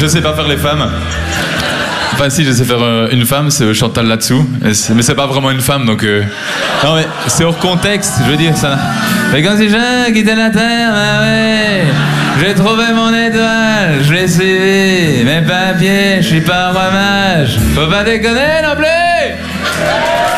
je sais pas faire les femmes. Enfin si, je sais faire une femme, c'est Chantal là-dessous. Mais c'est pas vraiment une femme, donc... Non mais c'est hors contexte, je veux dire ça. Mais quand si je quittais la terre, bah ouais, j'ai trouvé mon étoile, je l'ai suivi, mais pas à pied, je suis pas un roi mage. Faut pas déconner non plus.